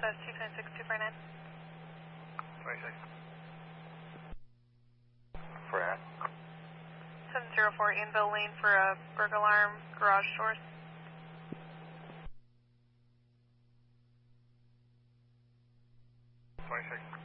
That's 296249. 26. For that. 704 Anvil Lane for a burglar alarm, garage doors. 26.